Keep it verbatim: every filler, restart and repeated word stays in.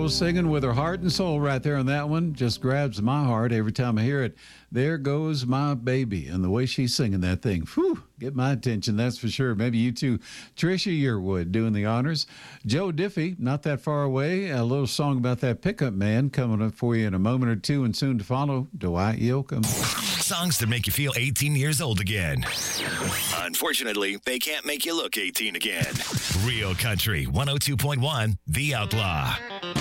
Marshall singing with her heart and soul right there on that one. Just grabs my heart every time I hear it. There goes my baby. And the way she's singing that thing, whew, get my attention, that's for sure. Maybe you too. Tricia Yearwood doing the honors. Joe Diffie, not that far away. A little song about that pickup man coming up for you in a moment or two, and soon to follow, Dwight Yoakam. Songs that make you feel eighteen years old again. Unfortunately, they can't make you look eighteen again. Real Country one oh two point one, The Outlaw.